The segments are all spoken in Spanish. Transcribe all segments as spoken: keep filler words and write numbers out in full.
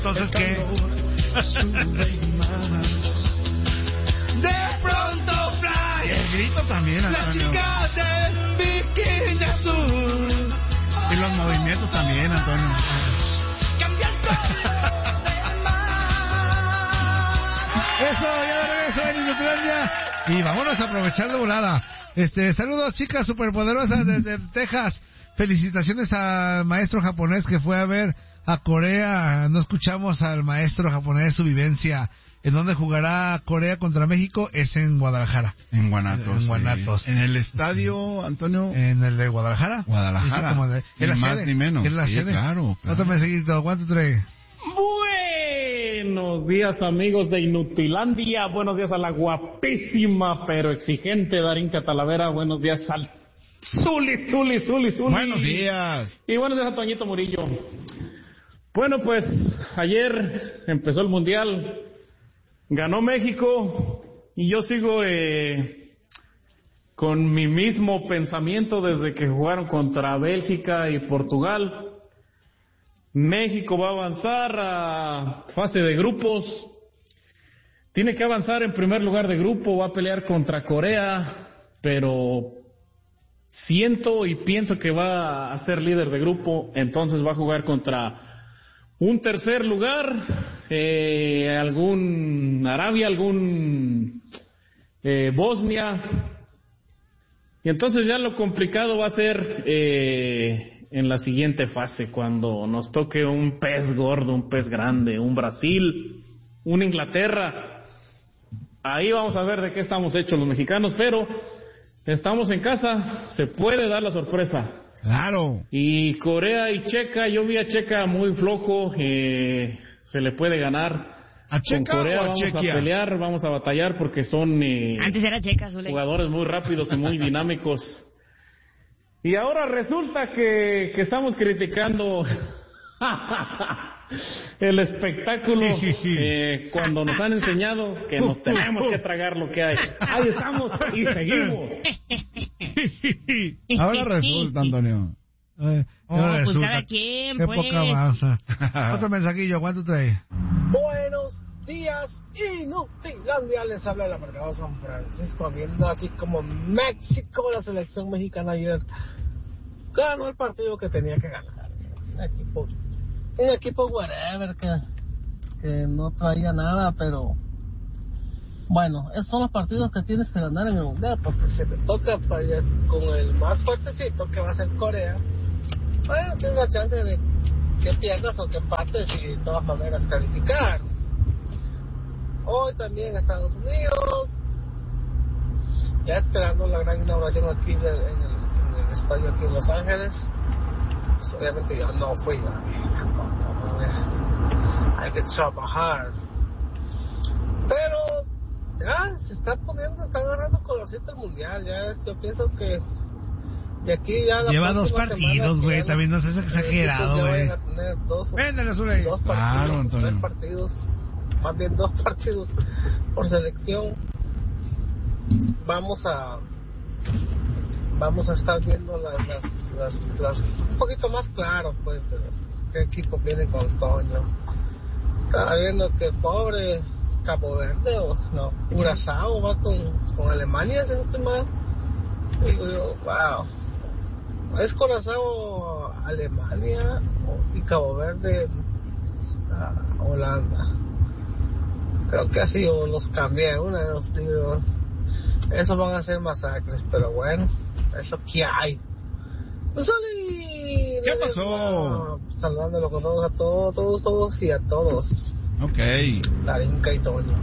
Entonces, ¿qué? De pronto fly. El grito también, Antonio. La chica del bikini azul. Y los movimientos también, Antonio. Cambia el color del mar. Eso, ya de regreso en Inutilandia. Y vámonos a aprovechar de volada. Este, saludos, chicas superpoderosas desde Texas. Felicitaciones al maestro japonés que fue a ver a Corea. No escuchamos al maestro japonés su vivencia. ¿En dónde jugará Corea contra México? Es en Guadalajara. En Guanatos. En Guanatos. Sí. En el estadio, Antonio. En el de Guadalajara. Guadalajara. Sí, como de, ni la más sede, ni menos. Es la sí, sede. Claro, claro. Otro mensajito. ¿Cuánto trae? Buenos días, amigos de Inutilandia. Buenos días a la guapísima pero exigente Darinka Talavera. Buenos días al Zuli, Zuli, Zuli, Zuli. Buenos días. Y buenos días a Toñito Murillo. Bueno, pues ayer empezó el Mundial. Ganó México y yo sigo eh, con mi mismo pensamiento desde que jugaron contra Bélgica y Portugal. México va a avanzar a fase de grupos. Tiene que avanzar en primer lugar de grupo, va a pelear contra Corea, pero siento y pienso que va a ser líder de grupo, entonces va a jugar contra un tercer lugar, eh, algún Arabia, algún eh, Bosnia, y entonces ya lo complicado va a ser eh, en la siguiente fase, cuando nos toque un pez gordo, un pez grande, un Brasil, un Inglaterra. Ahí vamos a ver de qué estamos hechos los mexicanos, pero estamos en casa, se puede dar la sorpresa. Claro. Y Corea y Checa, yo vi a Checa muy flojo, eh, se le puede ganar. ¿A Checa Con Corea o a vamos Chequia? a pelear, vamos a batallar porque son eh, Antes era Checa, Zule. jugadores muy rápidos y muy dinámicos. Y ahora resulta que, que estamos criticando el espectáculo eh, cuando nos han enseñado que nos tenemos que tragar lo que hay. Ahí estamos y seguimos. Ahora resulta, Antonio. Eh, Oh, ahora pues resulta. cada quien, Qué pues. poca avanza. Otro mensajillo. ¿Cuánto trae? Buenos días, Inutilandia. Les habla el amargado San Francisco, viendo aquí como México, la selección mexicana ayer ganó el partido que tenía que ganar. Un equipo, un equipo whatever que, que no traía nada, pero bueno, esos son los partidos que tienes que ganar en el mundial, porque si te toca para con el más fuertecito que va a ser Corea, bueno, tienes la chance de que pierdas o que empates y de todas maneras calificar. Hoy también Estados Unidos, ya esperando la gran inauguración aquí en el, en el, en el estadio aquí en Los Ángeles. Pues obviamente yo no fui, hay que trabajar, pero ya se está poniendo, está agarrando colorcito el mundial. Ya yo pienso que de aquí ya la Lleva dos próxima partidos, semana, güey. ya También no seas exagerado, ya güey. vayan a tener dos, Véndale, Zule. dos partidos, Claro, Antonio. tres partidos, más bien dos partidos por selección. Vamos a vamos a estar viendo las las, las, las un poquito más claro, pues, de los, qué equipo viene con Toño. Estaba viendo que el pobre Cabo Verde o no, Curazao va con, con Alemania, si no estoy mal. Digo yo, wow. ¿Es Curazao Alemania y Cabo Verde uh, Holanda? Creo que así, o los cambié, una de los digo. Esos van a ser masacres, pero bueno, es lo que hay. Pues, Oli, ¿Qué pasó? Saludándolo con todos, a todos, todos, todos y a todos. Ok. Darinka y Toño.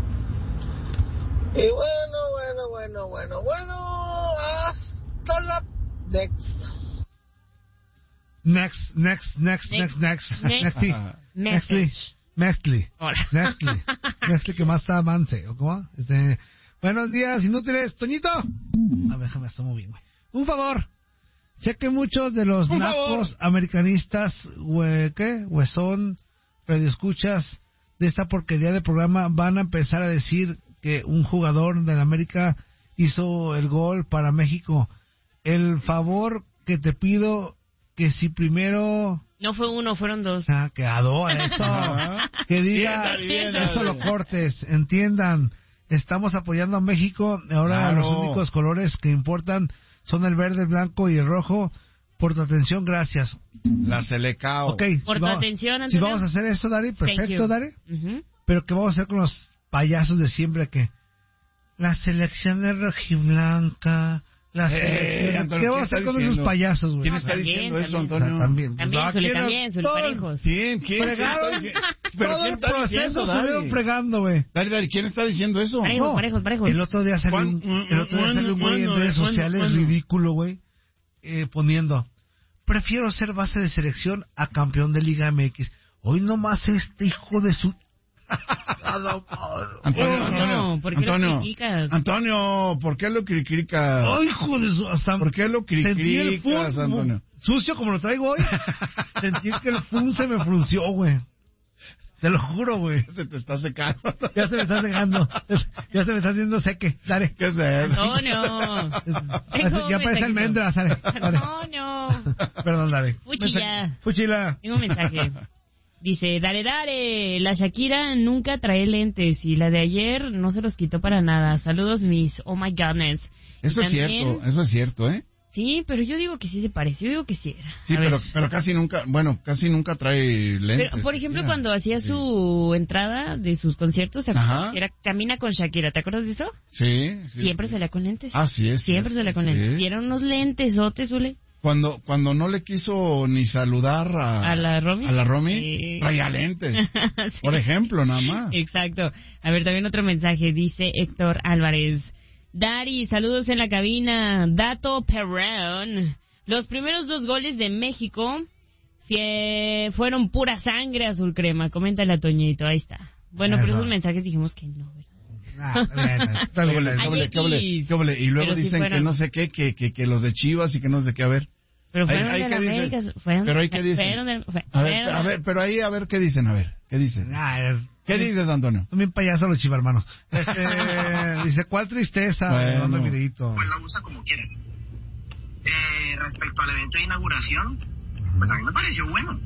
Y bueno, bueno, bueno, bueno, bueno, hasta la next. Next, next, next, next, next, Next. nextly, nextly, Message. nextly, Hola. nextly, nextly que más está avance, ¿o cómo? Este, buenos días, inútiles, Toñito. A ver, déjame, estoy bien, güey. Un favor. Sé que muchos de los Un nacos americanistas, hue, ¿qué? Huesón, radioescuchas de esta porquería de programa van a empezar a decir que un jugador de la América hizo el gol para México. El favor que te pido que si primero... No fue uno, fueron dos. Ah, que adora eso. Que diga, Bien, bien, eso lo bien. cortes, entiendan. Estamos apoyando a México. Ahora Claro. los únicos colores que importan son el verde, el blanco y el rojo. Por tu atención, gracias. La Selecao. Ok, Por si tu vamos, atención, si Antonio. vamos a hacer eso, Dari, Thank perfecto, you. Dari. Ujú. Pero ¿qué vamos a hacer con los payasos de siempre que la selección es rojiblanca? La Eh, selección... Antonio, ¿Qué vamos a ¿quién hacer está con diciendo? esos payasos, güey? ¿Quién está También, diciendo eso, también. Antonio? También. También, No, Zuli, aquí no- también, Zuli, todo- parejos. ¿Quién? ¿Quién? ¿Quién Fregaron. está diciendo? ¿Pero Todo quién el está proceso diciendo, estuvieron Dari? fregando, güey. Dari, Dari, ¿quién está diciendo eso? Parejos, No, parejos, parejos. El otro día salió un, ¿Cuándo? el otro día salió un güey en ¿Cuándo? redes ¿Cuándo? sociales ¿Cuándo? ridículo, güey, eh, poniendo, prefiero ser base de selección a campeón de Liga M X. Hoy nomás este hijo de su... Antonio, No, Antonio, ¿por qué lo Antonio, criticas? Antonio, ¿por qué lo criticas? ¡Ay, hijo de su... Hasta ¿Por qué lo sentí el criticas, fun- Antonio? Sucio como lo traigo hoy. Sentí que el fun se me frunció, güey. Te lo juro, güey. Se te está secando. Ya se me está secando. Ya se me está haciendo seque. Dale. ¿Qué es eso? Antonio. Tengo Ya un parece mensajito. almendra, sale. Dale. Antonio. Perdón, dale. Fuchila. Fuchila. Tengo un mensaje. Dice, dale, dale, la Shakira nunca trae lentes y la de ayer no se los quitó para nada. Saludos, mis oh my godness. Eso Y es también- cierto, eso es cierto, ¿eh? Sí, pero yo digo que sí se parece, yo digo que sí era. Sí, A ver. pero, pero casi nunca, bueno, casi nunca trae lentes. Pero, por ejemplo, Mira. cuando hacía Sí. su entrada de sus conciertos, ¿se acuerdan? Ajá. Era Camina con Shakira, ¿te acuerdas de eso? Sí, sí. Siempre sí. salía con lentes. Ah, sí es. Siempre salía con sí. lentes. Y eran unos lentesotes, Zule. Cuando, cuando no le quiso ni saludar a, ¿A la Romy? a la Romy, Sí. traía lentes. Sí. Por ejemplo, nada más. Exacto. A ver, también otro mensaje. Dice Héctor Álvarez. Dari, saludos en la cabina. Dato Perrón. Los primeros dos goles de México fie- fueron pura sangre azul crema. Coméntale a Toñito. Ahí está. Bueno, pero Eso. esos mensajes dijimos que no, ¿verdad? Ah, está bien, está bien. Qué ole, qué ole, qué ole, qué ole. Y luego Pero si dicen fueran- que no sé qué, que, que, que los de Chivas y que no sé qué. A ver. Pero Ahí- fueron ahí de qué la dice. América. Fueron, Pero ahí qué dicen. fueron de- fue- A ver, fueron a de- ver, pero ahí a ver qué dicen, a ver. ¿Qué dicen? Ah, a ver. ¿Qué dices, Antonio? Son bien payasos los chivarmanos. Este, dice, ¿cuál tristeza? Bueno. Dame videíto. Pues la usa como quiera. Eh, respecto al evento de inauguración, pues a mí me pareció bueno.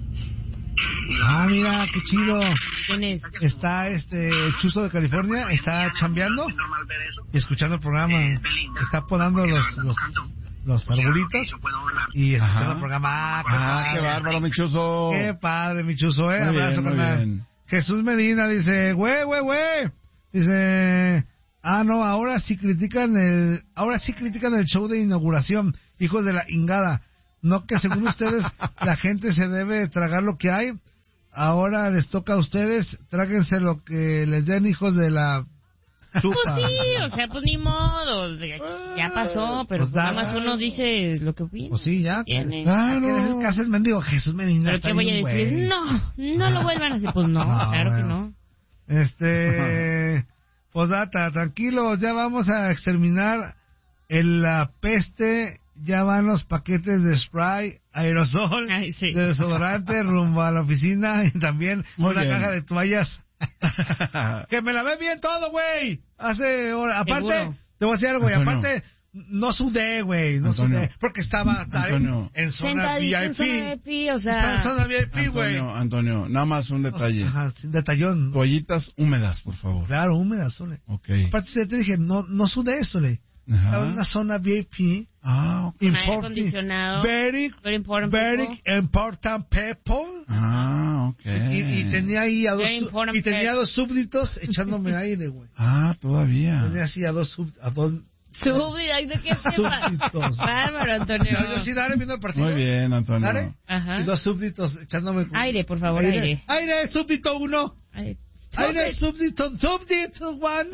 Ah, mira, qué chido. ¿Quién es? Está este Chuzo de California, está chambeando Es normal ver eso. y escuchando el programa. Está podando los, los, los arbolitos y escuchando Ajá. el programa. Ah, qué Ah, padre. qué bárbaro, mi chuzo. Qué padre, mi Chuzo, eh. Muy bien, Abrazo, muy carnal. bien. Jesús Medina dice, güey, güey, güey. Dice, ah, no, ahora sí critican el, ahora sí critican el show de inauguración, hijos de la ingada. No que según ustedes la gente se debe tragar lo que hay. Ahora les toca a ustedes, tráguense lo que les den, hijos de la chupa. Pues sí, o sea, pues ni modo. de- Ya pasó, pero Pues pues nada da- más uno dice lo que opina. Pues sí, ya. Tiene. Claro. ¿Qué es el caso del mendigo Jesús Medina? Pero está ¿qué voy a bien, decir? güey. No, no lo vuelvan a hacer. Pues no, No, claro que bueno. no. Este, posdata, tranquilos, ya vamos a exterminar el, la peste, ya van los paquetes de spray, aerosol, Ay, sí. de desodorante rumbo a la oficina y también Muy una bien. caja de toallas. Que me lavé bien todo, güey. Hace hora, aparte, Seguro. te voy a decir algo, güey, Antonio. aparte, no sudé, güey, no Antonio. sudé, porque estaba ¿sabes? Antonio. en zona Sentadito en zona V I V I P. P, o Estaba en sea... zona V I P, güey. Antonio, Antonio, nada más un detalle. Ajá, sin detallón. Toallitas húmedas, por favor. Claro, húmedas, Sole. Ok. Aparte, ya te dije, no, no sudé, Sole. Estaba en Ajá. una zona V I P. Ah, ok. Aire acondicionado. Very, Very important very people. important people. Ah, ok. Y, y tenía ahí a dos, Very important y tenía people. dos súbditos echándome aire, güey. Ah, todavía. Tenía así a dos, sub, a dos Súbdito, ay, ¿de qué sepa? súbditos. Bárbaro, Antonio. Yo, yo sí, Dare, viendo el partido. Muy bien, Antonio. Dare. Ajá. Y dos súbditos echándome. Aire, por favor, aire. Aire, súbdito uno. Aire. Aire, súbdito, súbdito one.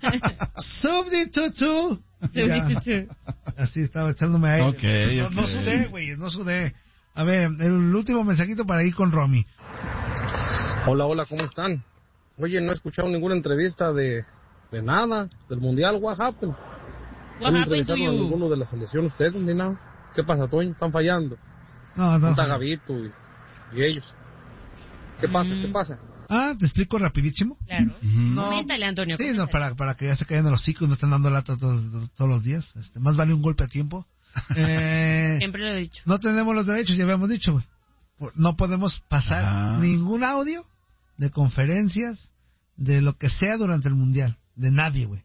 Súbdito two. Ya. Súbdito. Así estaba echándome aire. Ok, no, no ok. sudé, güey, no sudé. A ver, el último mensajito para ir con Romy. Hola, hola, ¿cómo están? Oye, no he escuchado ninguna entrevista de, de nada, del Mundial, what happened? What ¿No happened to entrevistaron a you? ninguno de la selección ustedes ni nada? ¿Qué pasa, Toño? ¿Están fallando? No, no. Está Gavito y, y ellos. ¿Qué pasa? Mm. ¿Qué pasa? Ah, te explico rapidísimo. Claro. Ujú. No. Coméntale, Antonio. Sí, no, coméntale. para, para que ya se caigan de los hocico y no estén dando lata todos, todos los días. Este, más vale un golpe a tiempo Eh, Siempre lo he dicho. no tenemos los derechos, ya habíamos dicho, güey. Por- No podemos pasar Ah. ningún audio de conferencias, de lo que sea durante el mundial. De nadie, güey.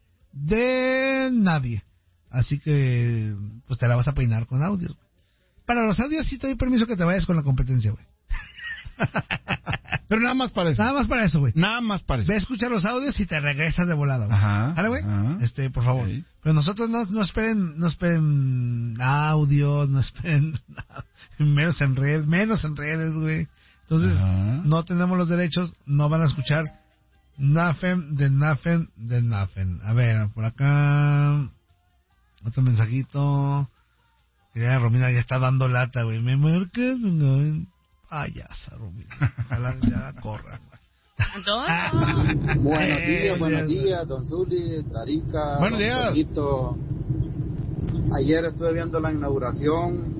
De nadie. Así que, pues te la vas a peinar con audios, güey. Para los audios sí te doy permiso que te vayas con la competencia, güey. Pero nada más para eso. Nada más para eso, güey. Nada más para eso. Ve a escuchar los audios y te regresas de volada, güey. Ajá, ¿Sale, güey? ajá. Este, por favor. Ok. Pero nosotros no, no esperen, no esperen audios, no esperen nada. Menos en redes, menos en redes, güey. Entonces, Ajá. no tenemos los derechos, no van a escuchar Nafen, de Nafen, de Nafen. A ver, por acá, otro mensajito. Ya, Romina ya está dando lata, güey. Me marcas, no, payasa, Romina. Ojalá ya la corran, güey. Antonio. Buenos días, Eh, buenos Dios. días, don Zuli, Tarica, Buenos don días. Pedrito. Ayer estuve viendo la inauguración,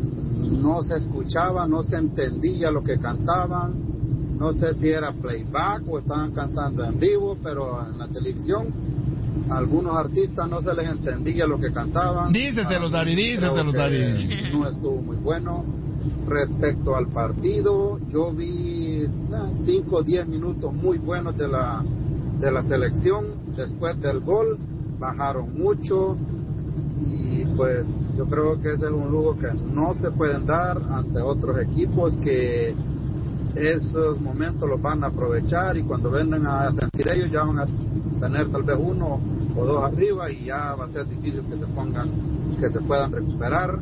no se escuchaba, no se entendía lo que cantaban, no sé si era playback o estaban cantando en vivo, pero en la televisión algunos artistas no se les entendía lo que cantaban. Díceselos, Dari, díceselos, Creo que Dari. No estuvo muy bueno. Respecto al partido, yo vi cinco o diez minutos muy buenos de la, de la selección. Después del gol, bajaron mucho. Y pues yo creo que ese es un lujo que no se pueden dar ante otros equipos que esos momentos los van a aprovechar y cuando vengan a sentir ellos ya van a tener tal vez uno o dos arriba y ya va a ser difícil que se pongan, que se puedan recuperar.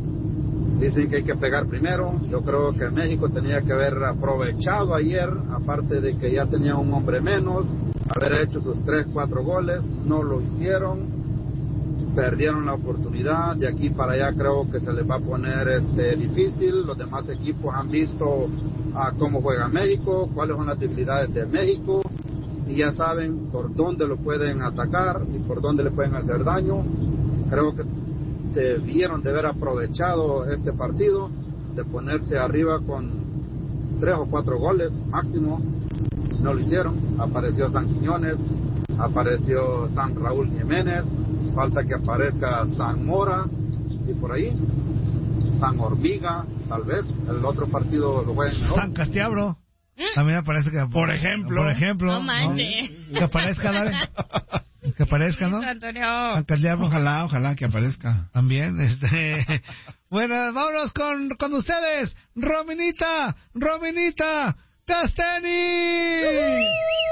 Dicen que hay que pegar primero. Yo creo que México tenía que haber aprovechado ayer, aparte de que ya tenía un hombre menos, haber hecho sus tres, cuatro goles. No lo hicieron. Perdieron la oportunidad. De aquí para allá creo que se les va a poner este difícil. Los demás equipos han visto a cómo juega México, cuáles son las debilidades de México y ya saben por dónde lo pueden atacar y por dónde le pueden hacer daño. Creo que debieron de haber aprovechado este partido, de ponerse arriba con tres o cuatro goles máximo. No lo hicieron. Apareció San Quiñones, apareció San Raúl Jiménez, falta que aparezca San Mora y por ahí San Hormiga, tal vez el otro partido lo jueguen mejor. San Castiabro. También aparece que... Por ejemplo. Por ejemplo. No manches. Que aparezca, dale. Que aparezca, ¿no? Antonio. San Castiabro. Ojalá, ojalá que aparezca. También, este... Bueno, vámonos con, con ustedes. Rominita, Rominita, Casteni.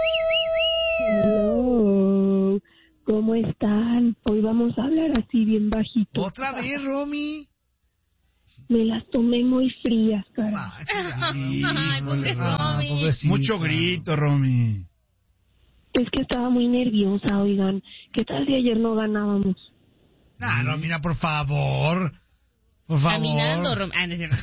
Hello, ¿cómo están? Hoy vamos a hablar así bien bajito. Otra vez, Romy. Me las tomé muy frías, cara. Ay, pobre Ah, Romy. pobrecita. Mucho grito, Romy. Es que estaba muy nerviosa, oigan. ¿Qué tal si ayer no ganábamos? Ah, Romina, por favor. Por favor. Caminando, Romy. Ah, no es cierto.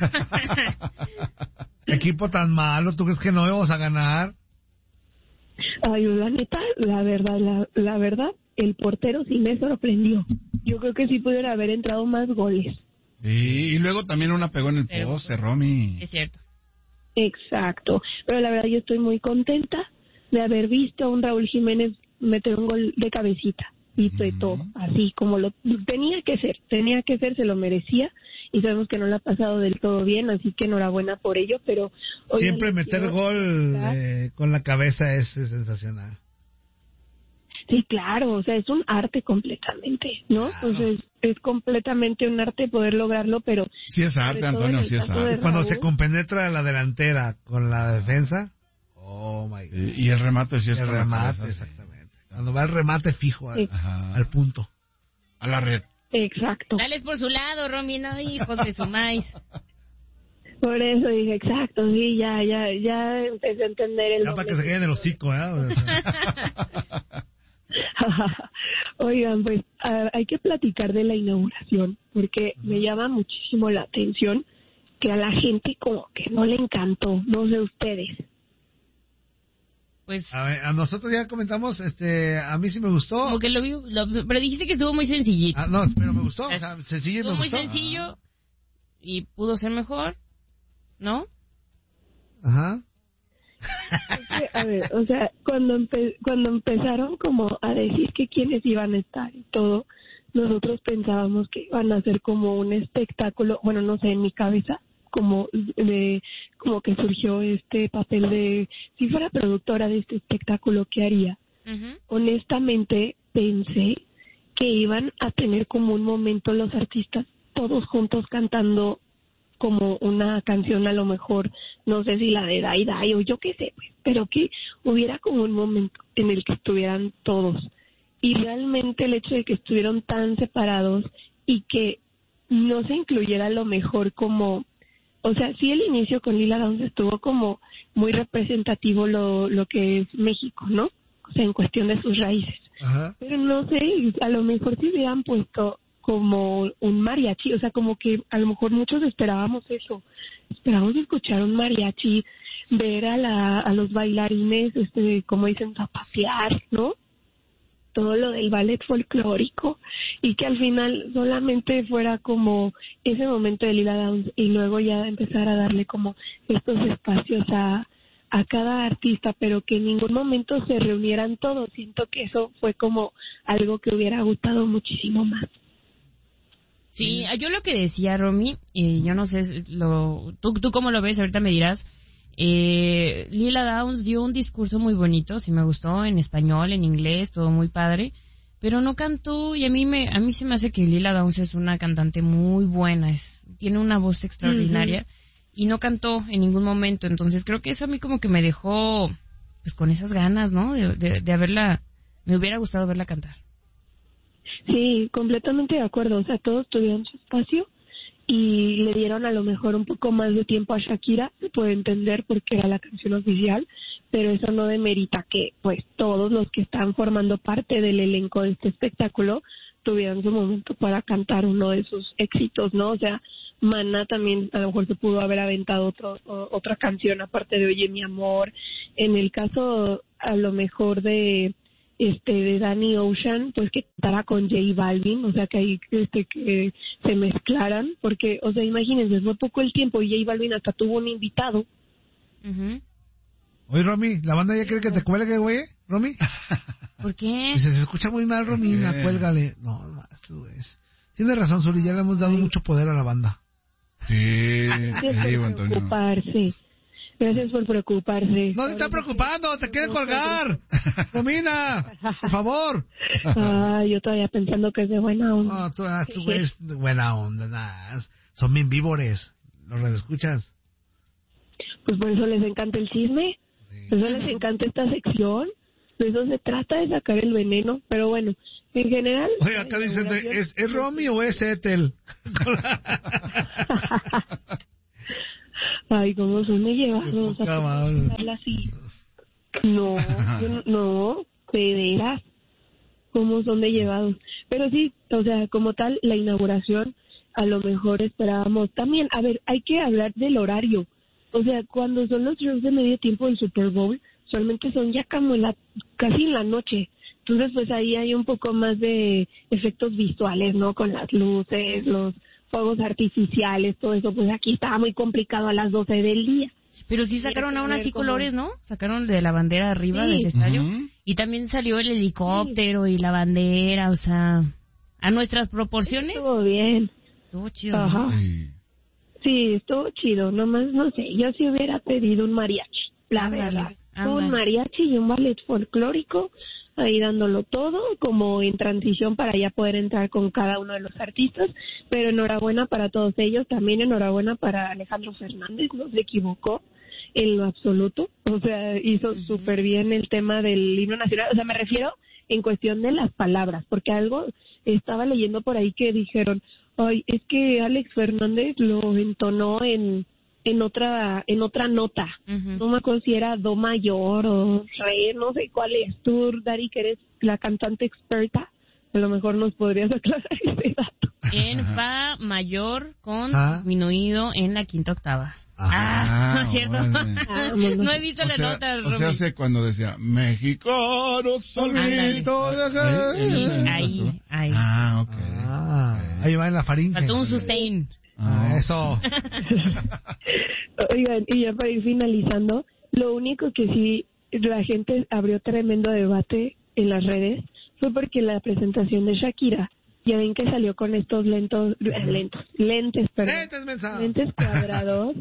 Equipo tan malo, ¿tú crees que no íbamos a ganar? Ay, la neta, la verdad, la, la verdad, el portero sí me sorprendió. Yo creo que sí pudieron haber entrado más goles. Sí, y luego también una pegó en el Pero- poste, Romy. Es cierto. Exacto. Pero la verdad yo estoy muy contenta de haber visto a un Raúl Jiménez meter un gol de cabecita. Y de todo, así como lo tenía que ser, tenía que ser, se lo merecía. Y sabemos que no lo ha pasado del todo bien, así que enhorabuena por ello, pero... oigan, Siempre les meter quiero gol felicitar. eh, con la cabeza es, es sensacional. Sí, claro, o sea, es un arte completamente, ¿no? Claro. O sea, es, es completamente un arte poder lograrlo, pero... Sí es arte, sobre todo Antonio, en el sí es caso de arte. Cuando Raúl, se compenetra la delantera con la defensa, oh my God. Y, y el remate sí es El con la remate, cabeza, sí. exactamente. Cuando va el remate fijo al, Sí. Ajá. al punto. A la red. Exacto. Dales por su lado, Romy, no hijos de su maíz. Por eso dije, exacto, sí, ya, ya, ya empecé a entender el Ya para que momento. se quede en el hocico, ¿eh? O sea, Oigan, pues a- hay que platicar de la inauguración, porque me llama muchísimo la atención que a la gente como que no le encantó, no sé ustedes. Pues, a, ver, a nosotros ya comentamos, este, a mí sí me gustó. como que lo vi, lo- pero dijiste que estuvo muy sencillito. Ah, no, pero me gustó, o sea, sencillo y me Estuvo muy gustó. sencillo y pudo ser mejor, ¿no? Ajá. Es que, a ver, o sea, cuando empe- cuando empezaron como a decir que quiénes iban a estar y todo, nosotros pensábamos que iban a ser como un espectáculo, bueno, no sé, en mi cabeza, como de como que surgió este papel de, si fuera productora de este espectáculo, ¿qué haría? Uh-huh. Honestamente, pensé que iban a tener como un momento los artistas todos juntos cantando como una canción, a lo mejor, no sé si la de Dai Dai o yo qué sé, pues, pero que hubiera como un momento en el que estuvieran todos. Y realmente el hecho de que estuvieron tan separados y que no se incluyera a lo mejor como, o sea, sí el inicio con Lila Downs estuvo como muy representativo lo, lo que es México, ¿no? O sea, en cuestión de sus raíces. Ajá. Pero no sé, a lo mejor si hubieran puesto como un mariachi, o sea, como que a lo mejor muchos esperábamos eso, esperábamos escuchar un mariachi, ver a la a los bailarines, este, como dicen, zapatear, ¿no? Todo lo del ballet folclórico, y que al final solamente fuera como ese momento de Lila Downs y luego ya empezar a darle como estos espacios a a cada artista, pero que en ningún momento se reunieran todos. Siento que eso fue como algo que hubiera gustado muchísimo más. Sí, yo lo que decía, Romy, eh, yo no sé, lo, tú, tú cómo lo ves, ahorita me dirás. Eh, Lila Downs dio un discurso muy bonito, sí me gustó, en español, en inglés, todo muy padre, pero no cantó, y a mí me a mí se me hace que Lila Downs es una cantante muy buena, es tiene una voz extraordinaria, uh-huh. y no cantó en ningún momento, entonces creo que eso a mí como que me dejó pues con esas ganas, ¿no? De, de, de haberla, me hubiera gustado verla cantar. Sí, completamente de acuerdo, o sea, todos tuvieron su espacio y le dieron a lo mejor un poco más de tiempo a Shakira, se puede entender porque era la canción oficial, pero eso no demerita que pues todos los que están formando parte del elenco de este espectáculo tuvieron su momento para cantar uno de sus éxitos, ¿no? O sea, Maná también a lo mejor se pudo haber aventado otro, otra canción aparte de Oye mi amor. En el caso a lo mejor de este de Danny Ocean, pues que cantara con J Balvin, o sea que ahí este que se mezclaran, porque, o sea, imagínense, fue poco el tiempo y J Balvin hasta tuvo un invitado. Uh-huh. Oye, Romy, ¿la banda ya quiere que te cuelgue, güey? ¿Romy? ¿Por qué? Dice, se escucha muy mal, Romina, cuélgale. No, no, tú es. Tienes razón, Suri, ya le hemos dado mucho poder a la banda. Sí, Gracias sí, por Antonio. preocuparse. Gracias por preocuparse. No te está preocupando, te quieren colgar. Romina, por favor. Ah, yo todavía pensando que es de buena onda. No, tú, ah, tú eres de buena onda, nah. Son bien víbores. ¿Los redescuchas? Pues por eso les encanta el chisme. Sí. Por eso les encanta esta sección. De eso se trata, de sacar el veneno. Pero bueno, en general... Oye, acá dicen, ¿es, ¿es Romy o es Ethel? Ay, cómo son de llevados. Así. No, yo no, no, de veras. Cómo son de llevados. Pero sí, o sea, como tal, la inauguración, a lo mejor esperábamos. También, a ver, hay que hablar del horario. O sea, cuando son los shows de medio tiempo del Super Bowl, solamente son ya como en la, casi en la noche. Entonces, pues ahí hay un poco más de efectos visuales, ¿no? Con las luces, los fuegos artificiales, todo eso. Pues aquí estaba muy complicado a las doce del día. Pero sí sacaron aún así colores, ¿no? Sacaron de la bandera arriba sí. del estadio. Uh-huh. Y también salió el helicóptero sí. y la bandera, o sea, a nuestras proporciones. Estuvo bien. Estuvo chido. Ajá. ¿No? Sí. sí, estuvo chido. Nomás, no sé, yo sí hubiera pedido un mariachi, la ándale, verdad. Ándale. Un mariachi y un ballet folclórico, ahí dándolo todo, como en transición para ya poder entrar con cada uno de los artistas. Pero enhorabuena para todos ellos, también enhorabuena para Alejandro Fernández, no se equivocó en lo absoluto, o sea, hizo uh-huh. súper bien el tema del himno nacional, o sea, me refiero en cuestión de las palabras, porque algo estaba leyendo por ahí que dijeron, ay, es que Alex Fernández lo entonó en en otra en otra nota, uh-huh. no me acuerdo si era do mayor o re, no sé cuál es. Tú, Dari, que eres la cantante experta, a lo mejor nos podrías aclarar ese dato. En fa mayor con ¿Ah? disminuido en la quinta octava. Ah, ah, ¿no es cierto? Bueno. Ah, no he visto o la sea, nota, O sea, hace cuando decía, mexicano solito. Ahí, ahí, ahí. Ah, ok. Ah, okay. Ahí va en la faringe. Faltó un sustain. Ah, eso. Oigan, y ya para ir finalizando, lo único que sí la gente abrió tremendo debate en las redes fue porque la presentación de Shakira Ya ven que salió con estos lentos, eh, lentos, lentes, perdón. Lentes, mensa. Lentes cuadrados,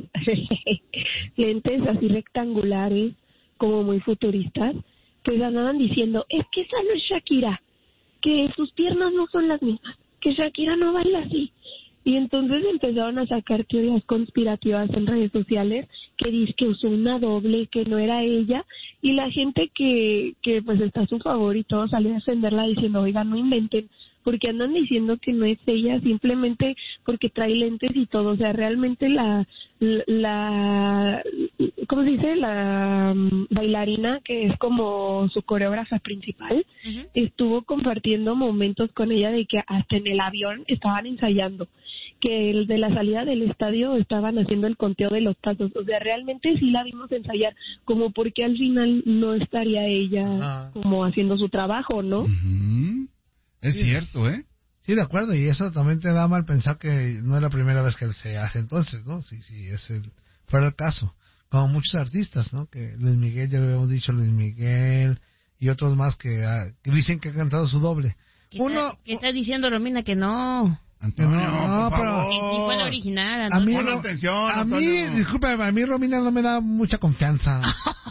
lentes así rectangulares, como muy futuristas, que se andaban diciendo, es que esa no es Shakira, que sus piernas no son las mismas, que Shakira no baila así. Y entonces empezaron a sacar teorías conspirativas en redes sociales que dice que usó una doble, que no era ella, y la gente que, que pues está a su favor y todo salió a defenderla diciendo, oigan, no inventen, porque andan diciendo que no es ella simplemente porque trae lentes y todo. O sea, realmente la, la, ¿cómo se dice? La um, bailarina, que es como su coreógrafa principal, uh-huh. estuvo compartiendo momentos con ella de que hasta en el avión estaban ensayando, que el de la salida del estadio estaban haciendo el conteo de los pasos. O sea, realmente sí la vimos ensayar, como porque al final no estaría ella uh-huh. como haciendo su trabajo, ¿no? Uh-huh. Es sí, cierto, ¿eh? Sí, de acuerdo, y eso también te da mal pensar que no es la primera vez que se hace entonces, ¿no? Si sí, sí, es el, fuera el caso. Como muchos artistas, ¿no? Que Luis Miguel, ya lo habíamos dicho, Luis Miguel y otros más que, uh, que dicen que han cantado su doble. ¿Qué Uno, está, ¿qué está diciendo Romina? Que no. Antonio, no, por pero favor. Que sí fue la original. A mí, Pon atención, a mí, Antonio. discúlpame, a mí Romina no me da mucha confianza.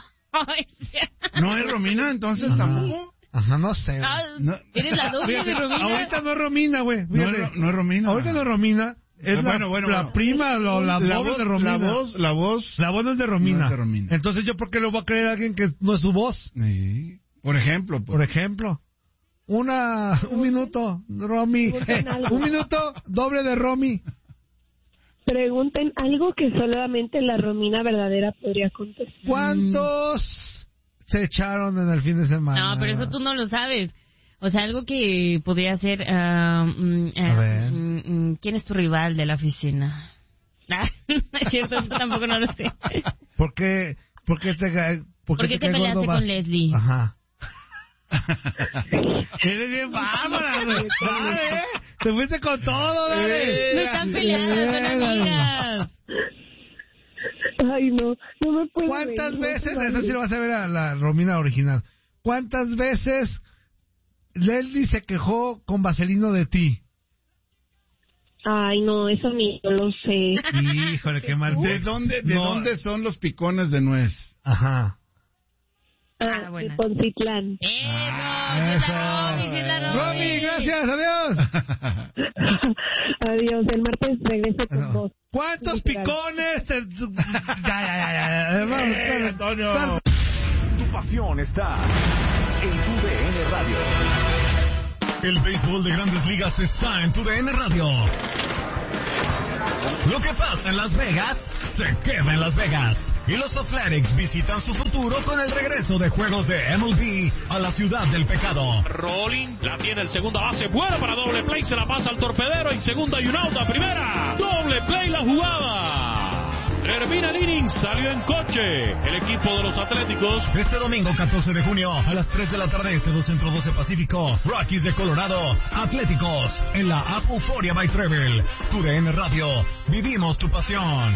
¿No es Romina entonces Ajá. tampoco? Ajá, no sé. Ah, no. ¿Eres la doble Fíjate, de Romina? ahorita no es Romina, güey. No, es- no es Romina. Ahorita no es Romina. Es Ah, la, bueno, bueno, la bueno. prima, lo, la, La voz voz, de Romina. la voz, la voz. La voz no es de Romina. No es de Romina. Entonces, ¿yo por qué le voy a creer a alguien que no es su voz? Sí. Por ejemplo, pues. Por ejemplo. Una, un minuto, Romy. Eh, un minuto, doble de Romy. Pregunten algo que solamente la Romina verdadera podría contestar. ¿Cuántos se echaron en el fin de semana? No, pero eso tú no lo sabes. O sea, algo que podría ser... Uh, mm, uh, A ver. mm, ¿Quién es tu rival de la oficina? Ah, no es cierto, eso tampoco no lo sé. ¿Por qué, por qué te, ca- por ¿Por qué te cae peleaste gordo con Vas- Leslie? Ajá. Eres bien bárbara, güey. Dale, te fuiste con todo, dale. No están peleadas, son amigas. Ay, no, no me puedo ¿Cuántas reír, veces, no, eso sí lo vas a ver a la Romina original, cuántas veces Leslie se quejó con Vaselino de ti? Ay, no, eso ni yo lo sé. Híjole, qué mal. ¿De dónde, de No. dónde son los picones de nuez? Ajá. Ah, Ah, buena. de Poncitlán. ¡Eso! Ah, ¡Sí es la Romy, sí es la Romy! Romy, gracias, adiós. Adiós, el martes regreso con No. vos. ¿Cuántos Literal. picones? te- Ya, ya, ya, ya. Vamos, Eh, vamos. Antonio. Tu pasión está en tu D N Radio. El béisbol de Grandes Ligas está en tu D N Radio. Lo que pasa en Las Vegas, se queda en Las Vegas. Y los Athletics visitan su futuro con el regreso de juegos de M L B a la ciudad del pecado. Rolling, la tiene el segunda base, buena para doble play, se la pasa al torpedero, en segunda y un out a primera. Doble play la jugada. Termina el inning, salió en coche el equipo de los Atléticos. Este domingo catorce de junio a las tres de la tarde, este dos Centro doce Pacífico, Rockies de Colorado, Atléticos en la App Euphoria by Treble. Tu D N Radio, vivimos tu pasión.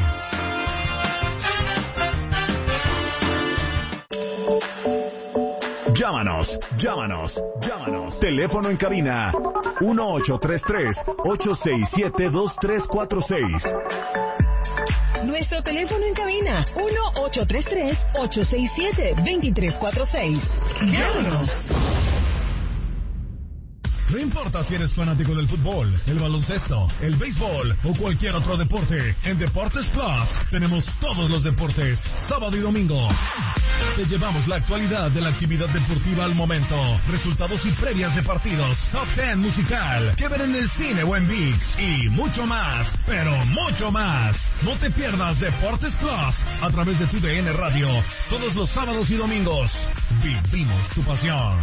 Llámanos, llámanos, llámanos. Teléfono en cabina uno ocho tres tres, ocho seis siete, dos tres cuatro seis. Nuestro teléfono en cabina uno ocho tres tres, ocho seis siete, dos tres cuatro seis. Llámanos. No importa si eres fanático del fútbol, el baloncesto, el béisbol o cualquier otro deporte, en Deportes Plus tenemos todos los deportes, sábado y domingo. Te llevamos la actualidad de la actividad deportiva al momento, resultados y previas de partidos, top ten musical, que ver en el cine o en ViX y mucho más, pero mucho más. No te pierdas Deportes Plus a través de tu D N Radio, todos los sábados y domingos. Vivimos tu pasión.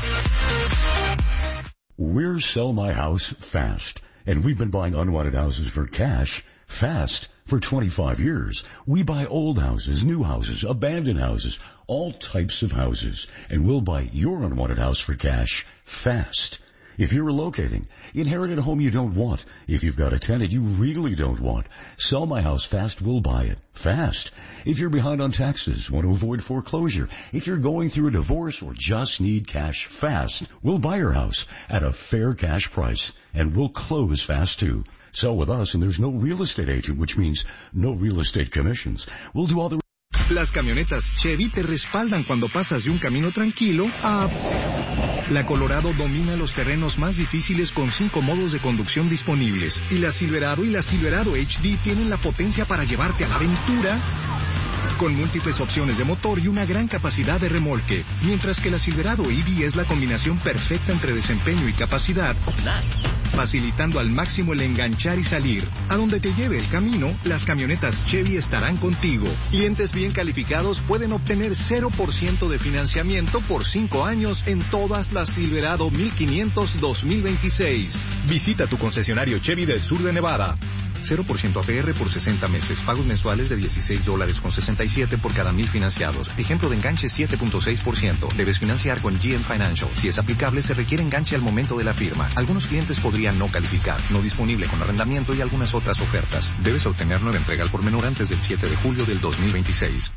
We're Sell My House Fast, and we've been buying unwanted houses for cash fast for twenty-five years. We buy old houses, new houses, abandoned houses, all types of houses, and we'll buy your unwanted house for cash fast. If you're relocating, inherit a home you don't want. If you've got a tenant you really don't want, Sell My House Fast will buy it. Fast. If you're behind on taxes, want to avoid foreclosure, if you're going through a divorce or just need cash fast, we'll buy your house at a fair cash price. And we'll close fast too. Sell with us and there's no real estate agent, which means no real estate commissions. We'll do all the... Las camionetas Chevy te respaldan cuando pasas de un camino tranquilo a... La Colorado domina los terrenos más difíciles con cinco modos de conducción disponibles. Y la Silverado y la Silverado H D tienen la potencia para llevarte a la aventura con múltiples opciones de motor y una gran capacidad de remolque. Mientras que la Silverado E V es la combinación perfecta entre desempeño y capacidad, facilitando al máximo el enganchar y salir. A donde te lleve el camino, las camionetas Chevy estarán contigo. Clientes bien calificados pueden obtener cero por ciento de financiamiento por cinco años en todas las Silverado mil quinientos dos mil veintiséis. Visita tu concesionario Chevy del sur de Nevada. cero por ciento A P R por sesenta meses. Pagos mensuales de dieciséis dólares con sesenta y siete por cada mil financiados. Ejemplo de enganche siete punto seis por ciento. Debes financiar con G M Financial. Si es aplicable, se requiere enganche al momento de la firma. Algunos clientes podrían no calificar. No disponible con arrendamiento y algunas otras ofertas. Debes obtener nueva entrega al por menor antes del siete de julio del dos mil veintiséis.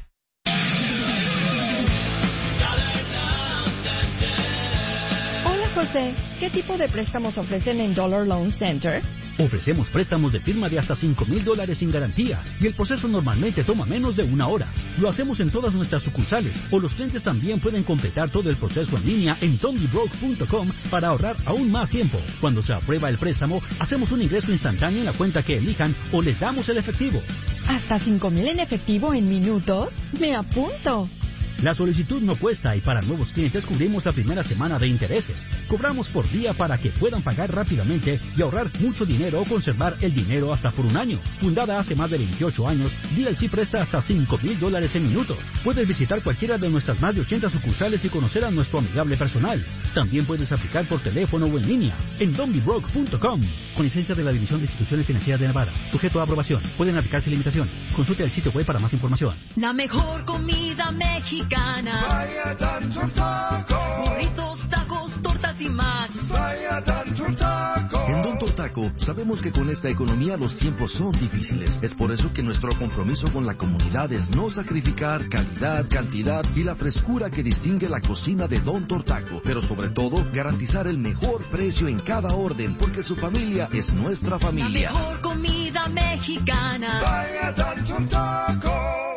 Hola José, ¿qué tipo de préstamos ofrecen en Dollar Loan Center? Ofrecemos préstamos de firma de hasta cinco mil dólares sin garantía y el proceso normalmente toma menos de una hora. Lo hacemos en todas nuestras sucursales o los clientes también pueden completar todo el proceso en línea en dondibroke punto com para ahorrar aún más tiempo. Cuando se aprueba el préstamo, hacemos un ingreso instantáneo en la cuenta que elijan o les damos el efectivo. ¿Hasta cinco mil en efectivo en minutos? ¡Me apunto! La solicitud no cuesta y para nuevos clientes cubrimos la primera semana de intereses. Cobramos por día para que puedan pagar rápidamente y ahorrar mucho dinero o conservar el dinero hasta por un año. Fundada hace más de veintiocho años, D L C presta hasta cinco mil dólares en minutos. Puedes visitar cualquiera de nuestras más de ochenta sucursales y conocer a nuestro amigable personal. También puedes aplicar por teléfono o en línea en dondibroke punto com. Con licencia de la División de Instituciones Financieras de Nevada. Sujeto a aprobación. Pueden aplicarse limitaciones. Consulte el sitio web para más información. La mejor comida mexicana. Vaya Tanto Taco. Burritos, tacos, tortas y más. Vaya Tanto Taco. En Don Tortaco sabemos que con esta economía los tiempos son difíciles. Es por eso que nuestro compromiso con la comunidad es no sacrificar calidad, cantidad y la frescura que distingue la cocina de Don Tortaco. Pero sobre todo, garantizar el mejor precio en cada orden, porque su familia es nuestra familia. La mejor comida mexicana. Vaya Tanto Taco.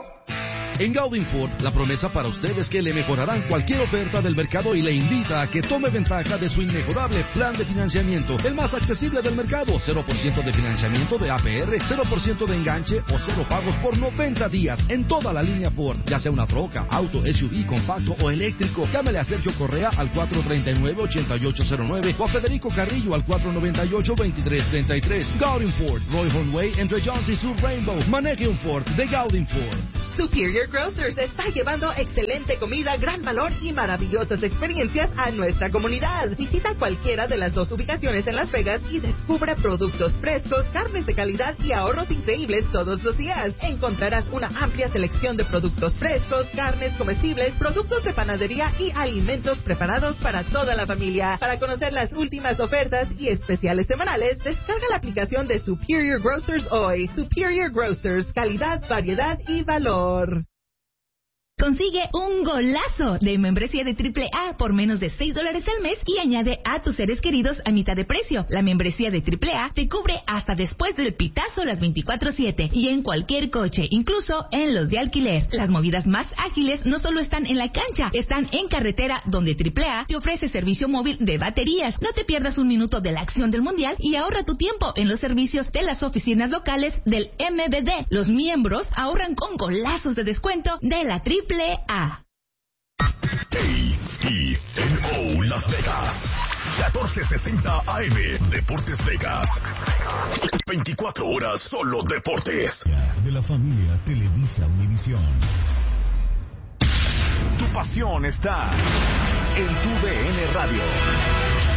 En Gaudin Ford, la promesa para usted es que le mejorarán cualquier oferta del mercado y le invita a que tome ventaja de su inmejorable plan de financiamiento, el más accesible del mercado. cero por ciento de financiamiento de A P R, cero por ciento de enganche o cero pagos por noventa días en toda la línea Ford, ya sea una troca, auto, S U V, compacto o eléctrico. Llámele a Sergio Correa al cuatro tres nueve, ocho ocho cero nueve o a Federico Carrillo al cuatro nueve ocho, dos tres tres tres. Gaudin Ford, Roy Way entre Jones y Sur Rainbow. Maneje un Ford de Gaudin Ford. Superior Grocers está llevando excelente comida, gran valor y maravillosas experiencias a nuestra comunidad. Visita cualquiera de las dos ubicaciones en Las Vegas y descubre productos frescos, carnes de calidad y ahorros increíbles todos los días. Encontrarás una amplia selección de productos frescos, carnes comestibles, productos de panadería y alimentos preparados para toda la familia. Para conocer las últimas ofertas y especiales semanales, descarga la aplicación de Superior Grocers hoy. Superior Grocers, calidad, variedad y valor. Consigue un golazo de membresía de triple A por menos de seis dólares al mes y añade a tus seres queridos a mitad de precio. La membresía de triple A te cubre hasta después del pitazo las veinticuatro siete y en cualquier coche, incluso en los de alquiler. Las movidas más ágiles no solo están en la cancha, están en carretera, donde triple A te ofrece servicio móvil de baterías. No te pierdas un minuto de la acción del mundial y ahorra tu tiempo en los servicios de las oficinas locales del M V D. Los miembros ahorran con golazos de descuento de la triple A. A E N O Las Vegas, catorce sesenta A M, Deportes Vegas. veinticuatro horas solo deportes. De la familia Televisa Univisión. Tu pasión está en tu D N Radio.